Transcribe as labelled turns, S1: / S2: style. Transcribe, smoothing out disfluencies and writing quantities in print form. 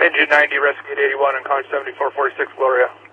S1: Engine 90, Rescue 81, and Conch 7446, Gloria.